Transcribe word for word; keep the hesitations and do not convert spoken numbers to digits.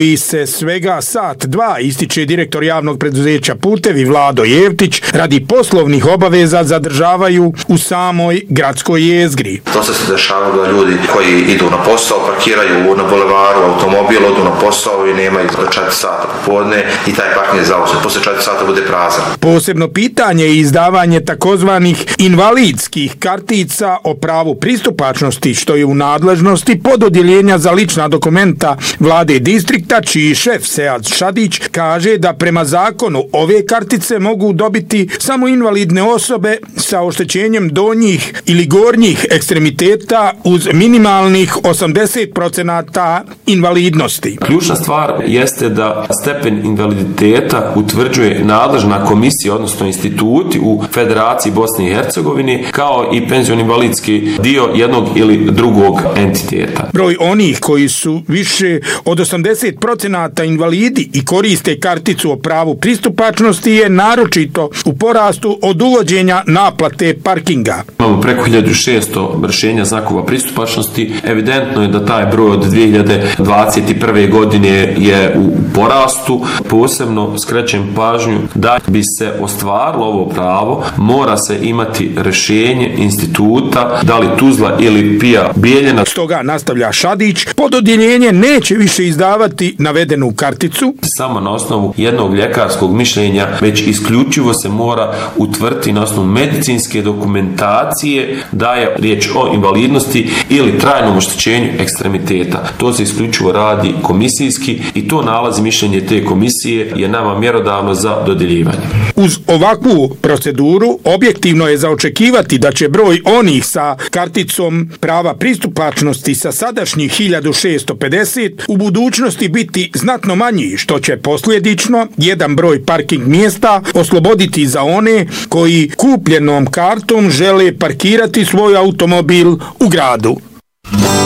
I se svega sat dva, ističe direktor javnog preduzeća Putevi Vlado Jevtić, radi poslovnih obaveza zadržavaju u samoj gradskoj jezgri. To se dešava da ljudi koji idu na posao, parkiraju na bulevaru automobil, odu na posao i nemaju četiri sata popodne i taj parking je zauzet. Posle četiri sata bude prazan. Posebno pitanje je izdavanje takozvanih invalidskih kartica o pravu pristupačnosti, što je u nadležnosti pododjeljenja za lična dokumenta vlade distrikta, čiji šef Sead Šadić kaže da prema zakonu ove kartice mogu dobiti samo invalidne osobe sa oštećenjem donjih ili gornjih ekstremiteta uz minimalnih osamdeset procenata invalidnosti. Ključna stvar jeste da stepen invaliditeta utvrđuje nadležna komisija, odnosno instituti u Federaciji Bosne i Hercegovine, kao i penziono-invalidski dio jednog ili drugog entiteta. Broj onih koji su više od osamdeset procenata invalidi i koriste karticu o pravu pristupačnosti je naročito u porastu od uvođenja naplate parkinga. Imamo preko hiljadu šesto rješenja znakova pristupačnosti. Evidentno je da taj broj od dvije hiljade dvadeset prve. godine je u porastu. Posebno skrećem pažnju da bi se ostvarilo ovo pravo, mora se imati rješenje instituta, da li Tuzla ili Pija Bijeljina. Stoga, nastavlja Šadić, pododjeljenje neće više izdavati navedenu karticu. Samo na osnovu jednog ljekarskog mišljenja, već isključivo se mora utvrditi na osnovu medicinske dokumentacije da je riječ o invalidnosti ili trajnom oštećenju ekstremiteta. To se isključivo radi komisijski i to nalazi mišljenje te komisije je nama mjerodavno za dodjeljivanje. Uz ovakvu proceduru objektivno je za očekivati da će broj onih sa karticom prava pristupačnosti sa sadašnjih hiljadu šesto pedeset u budućnosti biti znatno manji, što će posljedično jedan broj parking mjesta osloboditi za one koji kupljenom kartom žele parkirati svoj automobil u gradu.